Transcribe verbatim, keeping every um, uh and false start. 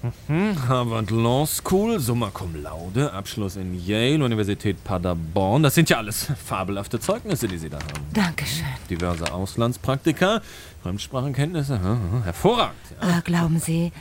Hm, Harvard Law School, Summa Cum Laude, Abschluss in Yale, Universität Paderborn. Das sind ja alles fabelhafte Zeugnisse, die Sie da haben. Dankeschön. Diverse Auslandspraktika, Fremdsprachenkenntnisse, hm, hm, hervorragend. Ja. Äh, glauben Sie,